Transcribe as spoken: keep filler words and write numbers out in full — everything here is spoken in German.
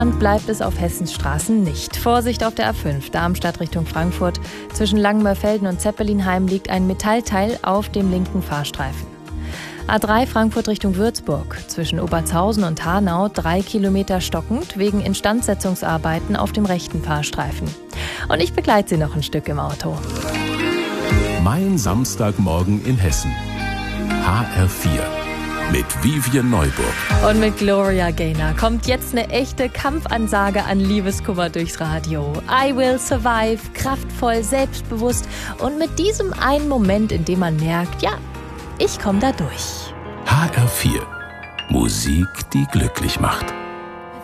Bleibt es auf Hessens Straßen nicht. Vorsicht auf der A fünf, Darmstadt Richtung Frankfurt. Zwischen Langenmörfelden und Zeppelinheim liegt ein Metallteil auf dem linken Fahrstreifen. A drei Frankfurt Richtung Würzburg. Zwischen Obertshausen und Hanau drei Kilometer stockend wegen Instandsetzungsarbeiten auf dem rechten Fahrstreifen. Und ich begleite Sie noch ein Stück im Auto. Mein Samstagmorgen in Hessen. H R vier. Mit Vivian Neuburg. Und mit Gloria Gaynor kommt jetzt eine echte Kampfansage an Liebeskummer durchs Radio. I will survive, kraftvoll, selbstbewusst und mit diesem einen Moment, in dem man merkt, ja, ich komme da durch. H R vier. Musik, die glücklich macht.